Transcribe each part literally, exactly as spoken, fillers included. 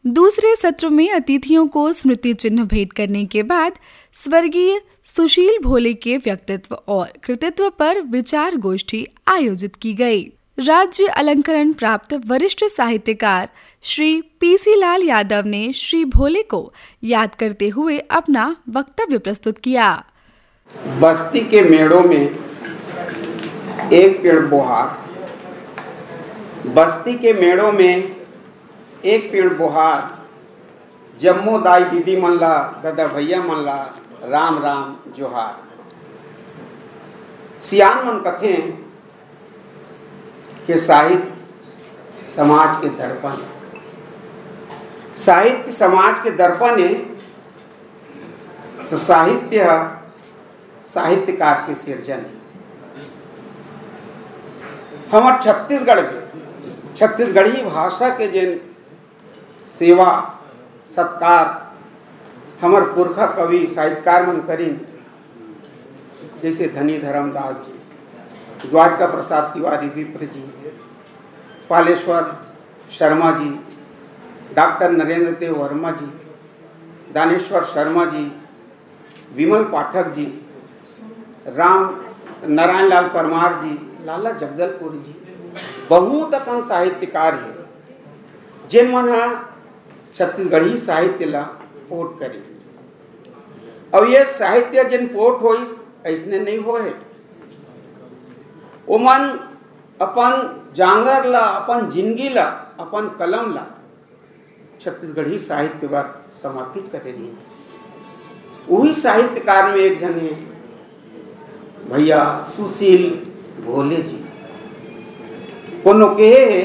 दूसरे सत्र में अतिथियों को स्मृति चिन्ह भेंट करने के बाद स्वर्गीय सुशील भोले के व्यक्तित्व और कृतित्व पर विचार गोष्ठी आयोजित की गई। राज्य अलंकरण प्राप्त वरिष्ठ साहित्यकार श्री पीसी लाल यादव ने श्री भोले को याद करते हुए अपना वक्तव्य प्रस्तुत किया। बस्ती के मेड़ों में एक पेड़ बोहार, बस्ती के मेड़ों में एक पेड़ बोहार, जम्मो दाई दीदी मल्ला, दादा भैया मल्ला, राम राम जोहार। सियान मन कथे के साहित्य समाज के दर्पण, साहित्य समाज के दर्पण है तो साहित्य साहित्यकार के सृजन है। हमार छत्तीसगढ़ के छत्तीसगढ़ी भाषा के जिन सेवा सत्कार हमार पुरखा कवि साहित्यकार मन करीन, जैसे धनी धर्मदास जी, द्वारका प्रसाद तिवारी विप्र जी, पालेश्वर शर्मा जी, डॉक्टर नरेंद्र देव वर्मा जी, दानेश्वर शर्मा जी, विमल पाठक जी, राम नारायण लाल परमार जी, लाला जगदलपुर जी, बहुत अकन साहित्यकार है जिन मन छत्तीसगढ़ी साहित्य ला पोट करी। अब ये साहित्य जिन पोट होइस ऐसने नहीं होए, वो मन अपन जांगर ला, अपन जिंदगी ला, अपन कलम ला छत्तीसगढ़ी साहित्य पर समर्पित करे रही। वही साहित्यकार में एक जन है भैया सुशील भोले जी। कोनो कहे है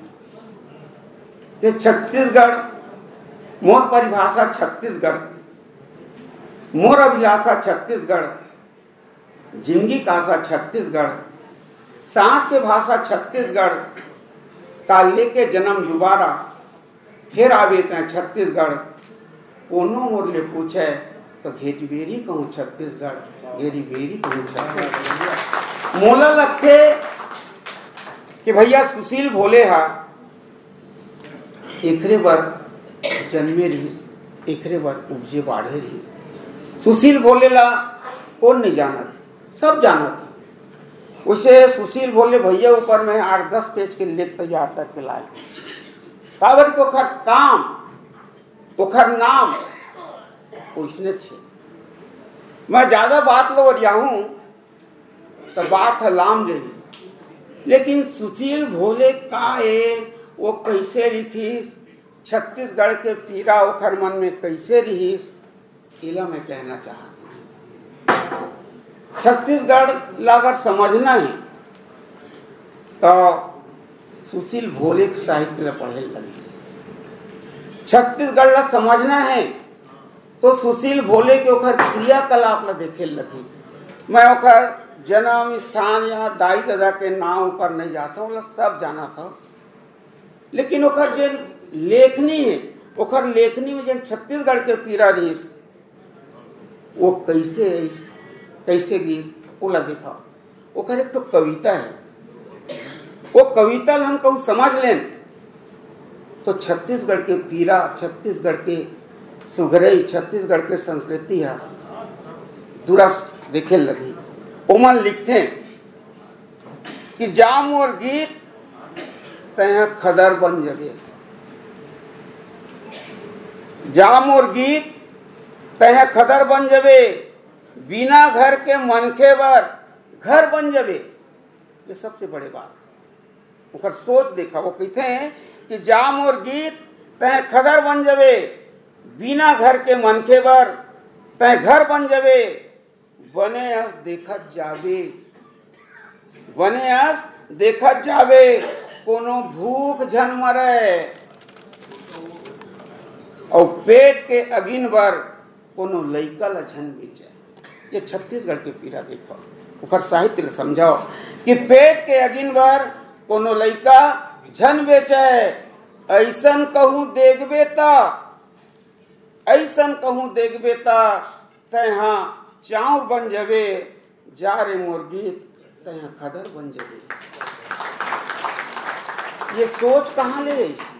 कि छत्तीसगढ़ मोर परिभाषा, छत्तीसगढ़ मोर अभिलाषा, छत्तीसगढ़ जिंदगी कासा, छत्तीसगढ़ सांस के भाषा, छत्तीसगढ़ का लेके जन्म दोबारा फिर आवे तय छत्तीसगढ़। कोनो मोर ले पूछे तो घेरी बेरी कहूँ छत्तीसगढ़, घेरी बेरी कहूँ छत्तीसगढ़। मोला लगते कि भैया सुशील भोले हा एकरे बर जन्मे रहीस, एकरे बर उपजे बाढ़े रहीस। सुशील भोले ला कौन नहीं जाना, सब जाना थी। उसे सुशील भोले भैया ऊपर में आठ दस पेज के लेख तैयार करके लाए। काबर को खर काम तो खर नाम उसने छे। मैं ज्यादा बात लो रिया हूं तो बात है लाम जही, लेकिन सुशील भोले का है वो कैसे लिखीस, छत्तीसगढ़ के पीरा ओखर मन में कैसे रहीस, इला मैं कहना चाहता हूँ। छत्तीसगढ़ ला अगर समझना है तो सुशील भोले के साहित्य ला पढ़े लगे। छत्तीसगढ़ ला समझना है तो सुशील भोले के ओखर क्रियाकलाप ला देखे लगे। मैं ओखर जन्म स्थान या दाई दादा के नाम ऊपर नहीं जाता हूँ, सब जाना था। लेकिन ओखर जो लेखनी है, ओखर लेखनी में जो छत्तीसगढ़ के पीरा रहीस वो कैसे कैसे गीस ओला देखा। ओखर एक तो कविता है, वो कविता हम कहूँ समझ लें तो छत्तीसगढ़ के पीरा, छत्तीसगढ़ के सुघरई, छत्तीसगढ़ के संस्कृति है दुरस देखे लगी। ओमन लिखते कि जाम और गीत तय खदर बन जबे, जाम और गीत तय खदर बन जबे, बिना घर के मनखे बर घर बन जबे। ये सबसे बड़े बात ओकर सोच देखा। वो कहते हैं कि जाम और गीत तय खदर बन जबे, बिना घर के मनखे बर तय घर बन जबे, बने अस देखत जावे, बने अस देखत जावे, कोनो भूख झन मरे, और पेट के अगिन बर कोनो लइका ला झन बेचे। ये छत्तीसगढ़ के पीरा देखो, ओकर साहित्य ला समझाओ कि पेट के अगिन बर कोनो लइका झन बेचे। ऐसन कहूँ देखबे ता, ऐसन कहूँ देखबे ता तहाँ चाउर बन जबे, जा रे मोर गीत तहाँ खदर बन जबे। ये सोच कहाँ ले?